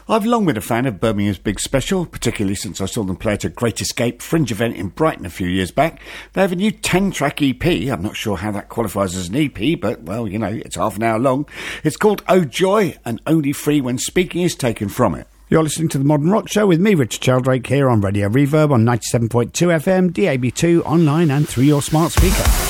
I've long been a fan of Birmingham's Big Special, particularly since I saw them play at a Great Escape Fringe event in Brighton a few years back. They have a new 10-track EP. I'm not sure how that qualifies as an EP, but, well, you know, it's half an hour long. It's called Oh Joy, and only free when speaking is taken from it. You're listening to The Modern Rock Show with me, Richard Sheldrake, here on Radio Reverb on 97.2 FM, DAB2, online and through your smart speaker.